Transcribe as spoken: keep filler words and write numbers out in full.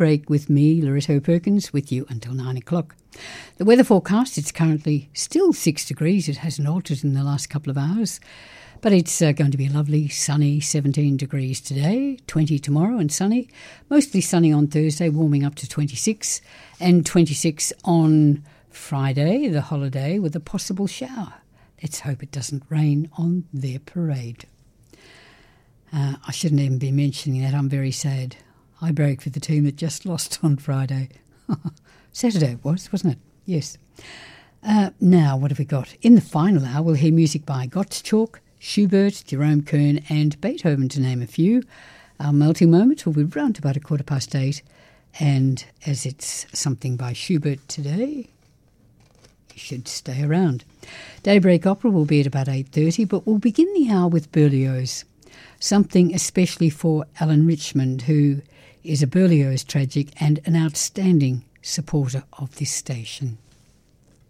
Daybreak with me, Loretto Perkins, with you until nine o'clock. The weather forecast, it's currently still six degrees. It hasn't altered in the last couple of hours. But it's uh, going to be lovely, sunny, seventeen degrees today, twenty tomorrow and sunny. Mostly sunny on Thursday, warming up to twenty-six, and twenty-six on Friday, the holiday, with a possible shower. Let's hope it doesn't rain on their parade. Uh, I shouldn't even be mentioning that. I'm very sad. I broke for the team that just lost on Friday. Saturday it was, wasn't it? Yes. Uh, now, what have we got? In the final hour, we'll hear music by Gottschalk, Schubert, Jerome Kern and Beethoven, to name a few. Our melting moment will be round about a quarter past eight. And as it's something by Schubert today, you should stay around. Daybreak Opera will be at about eight thirty, but we'll begin the hour with Berlioz. Something especially for Alan Richmond, who is a Berlioz tragic and an outstanding supporter of this station.